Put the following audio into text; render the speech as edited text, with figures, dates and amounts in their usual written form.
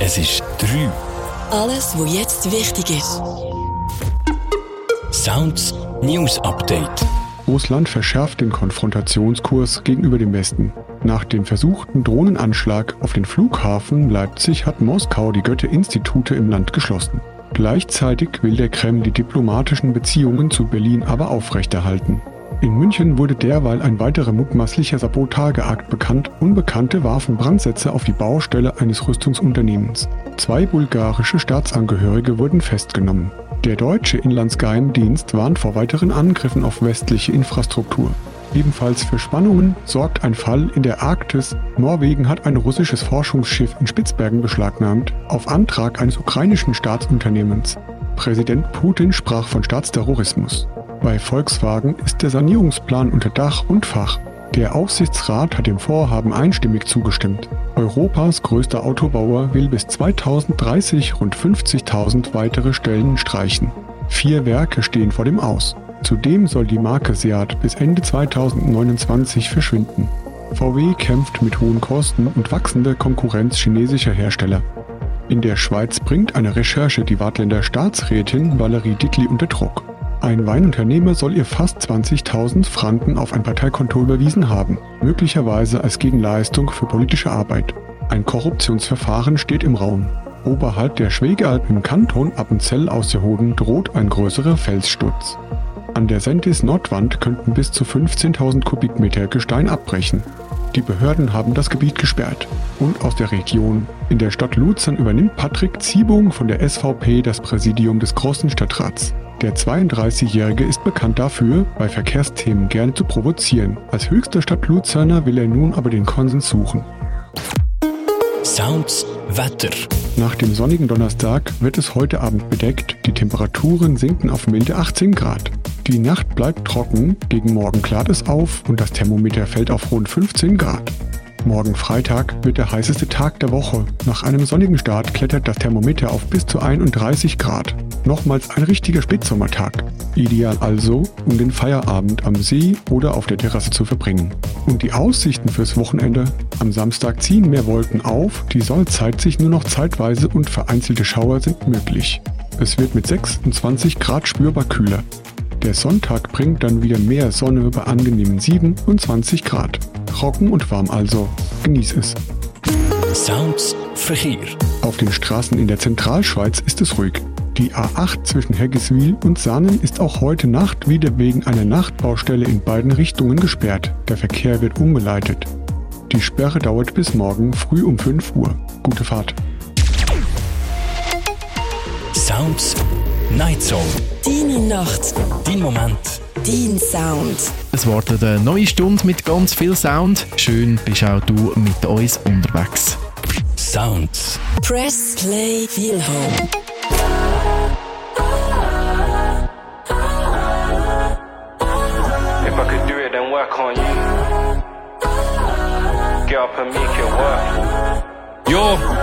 Es ist 3. Alles, was jetzt wichtig ist. Sounds News Update. Russland verschärft den Konfrontationskurs gegenüber dem Westen. Nach dem versuchten Drohnenanschlag auf den Flughafen Leipzig hat Moskau die Goethe-Institute im Land geschlossen. Gleichzeitig will der Kreml die diplomatischen Beziehungen zu Berlin aber aufrechterhalten. In München wurde derweil ein weiterer mutmaßlicher Sabotageakt bekannt. Unbekannte warfen Brandsätze auf die Baustelle eines Rüstungsunternehmens. 2 bulgarische Staatsangehörige wurden festgenommen. Der deutsche Inlandsgeheimdienst warnt vor weiteren Angriffen auf westliche Infrastruktur. Ebenfalls für Spannungen sorgt ein Fall in der Arktis. Norwegen hat ein russisches Forschungsschiff in Spitzbergen beschlagnahmt, auf Antrag eines ukrainischen Staatsunternehmens. Präsident Putin sprach von Staatsterrorismus. Bei Volkswagen ist der Sanierungsplan unter Dach und Fach. Der Aufsichtsrat hat dem Vorhaben einstimmig zugestimmt. Europas größter Autobauer will bis 2030 rund 50.000 weitere Stellen streichen. 4 Werke stehen vor dem Aus. Zudem soll die Marke Seat bis Ende 2029 verschwinden. VW kämpft mit hohen Kosten und wachsender Konkurrenz chinesischer Hersteller. In der Schweiz bringt eine Recherche die Waadtländer Staatsrätin Valerie Dittli unter Druck. Ein Weinunternehmer soll ihr fast 20.000 Franken auf ein Parteikonto überwiesen haben, möglicherweise als Gegenleistung für politische Arbeit. Ein Korruptionsverfahren steht im Raum. Oberhalb der Schwegalpen im Kanton Appenzell-Ausserrhoden droht ein größerer Felssturz. An der Sentis-Nordwand könnten bis zu 15.000 Kubikmeter Gestein abbrechen. Die Behörden haben das Gebiet gesperrt. Und aus der Region. In der Stadt Luzern übernimmt Patrick Ziebung von der SVP das Präsidium des Großen Stadtrats. Der 32-Jährige ist bekannt dafür, bei Verkehrsthemen gerne zu provozieren. Als höchster Stadt-Luzerner will er nun aber den Konsens suchen. Sounds Wetter. Nach dem sonnigen Donnerstag wird es heute Abend bedeckt. Die Temperaturen sinken auf milde 18 Grad. Die Nacht bleibt trocken, gegen Morgen klart es auf und das Thermometer fällt auf rund 15 Grad. Morgen Freitag wird der heißeste Tag der Woche. Nach einem sonnigen Start klettert das Thermometer auf bis zu 31 Grad. Nochmals ein richtiger Spätsommertag. Ideal also, um den Feierabend am See oder auf der Terrasse zu verbringen. Und die Aussichten fürs Wochenende? Am Samstag ziehen mehr Wolken auf, die Sonne zeigt sich nur noch zeitweise und vereinzelte Schauer sind möglich. Es wird mit 26 Grad spürbar kühler. Der Sonntag bringt dann wieder mehr Sonne bei angenehmen 27 Grad. Trocken und warm also. Genieß es. Sounds Verkehr. Auf den Straßen in der Zentralschweiz ist es ruhig. Die A8 zwischen Heggiswil und Sannen ist auch heute Nacht wieder wegen einer Nachtbaustelle in beiden Richtungen gesperrt. Der Verkehr wird umgeleitet. Die Sperre dauert bis morgen früh um 5 Uhr. Gute Fahrt. Sounds Night Zone. Deine Nacht. Dein Moment. Dein Sound. Es wartet eine neue Stunde mit ganz viel Sound. Schön bist auch du mit uns unterwegs. Sounds. Press Play Feel Home. If I could do it, then work on you. Get up and make it work. Yo.